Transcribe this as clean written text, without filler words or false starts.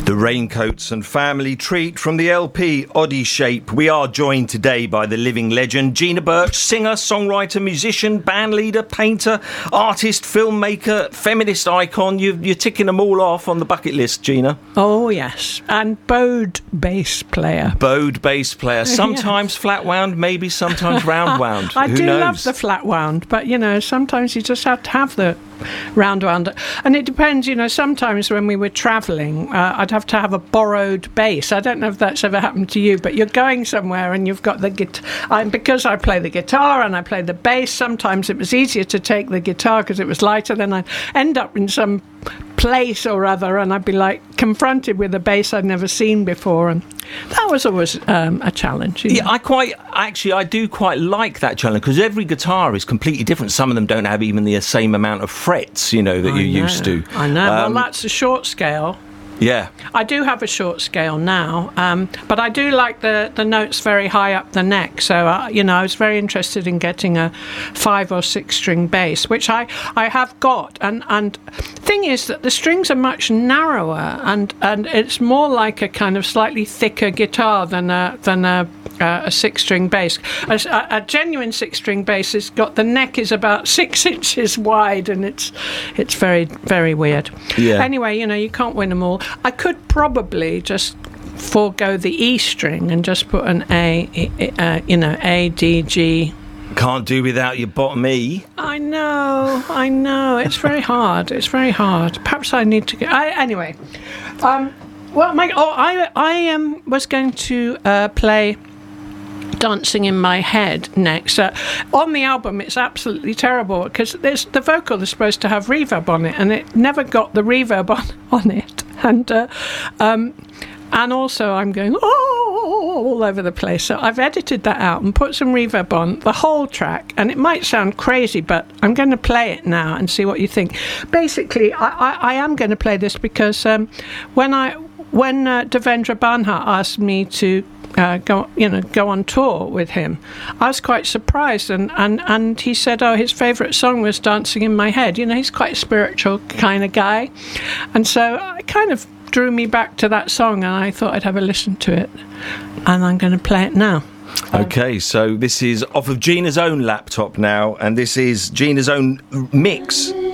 The Raincoats and Family Treat from the LP Oddie Shape. We are joined today by the living legend Gina Birch, singer, songwriter, musician, bandleader, painter, artist, filmmaker, feminist icon. You're ticking them all off on the bucket list, Gina. Oh, yes. And bowed bass player. Bowed bass player. Sometimes yes. Flat wound, maybe sometimes round wound. I Who do knows? love the flat wound, but, sometimes you just have to have the round wound. And it depends, sometimes when we were travelling, I'd have to have a borrowed bass. I don't know if that's ever happened to you, but you're going somewhere and you've got the guitar. Because I play the guitar and I play the bass, sometimes it was easier to take the guitar because it was lighter. Then I'd end up in some place or other and I'd be confronted with a bass I'd never seen before, and that was always a challenge. Yeah, I do quite like that challenge because every guitar is completely different. Some of them don't have even the same amount of frets, that you're used to. I know. Well, that's a short scale. Yeah. I do have a short scale now, but I do like the notes very high up the neck. So, I was very interested in getting a 5 or 6 string bass, which I have got. And thing is that the strings are much narrower and it's more like a kind of slightly thicker guitar than a 6-string bass. A genuine 6-string bass has got the neck is about 6 inches wide, and it's very, very weird. Yeah. Anyway, you can't win them all. I could probably just forego the E string and just put an A, D, G. Can't do without your bottom E. I know. It's very hard. Perhaps I need to go. Anyway. I was going to play Dancing in My Head next. On the album it's absolutely terrible because the vocal is supposed to have reverb on it and it never got the reverb on it, and also I'm going all over the place, so I've edited that out and put some reverb on the whole track, and it might sound crazy but I'm going to play it now and see what you think. Basically I am going to play this because when Devendra Banhart asked me to go on tour with him, I was quite surprised, and he said, his favourite song was Dancing in My Head. He's quite a spiritual kind of guy, and so it kind of drew me back to that song, and I thought I'd have a listen to it, and I'm going to play it now. Okay, so this is off of Gina's own laptop now, and this is Gina's own mix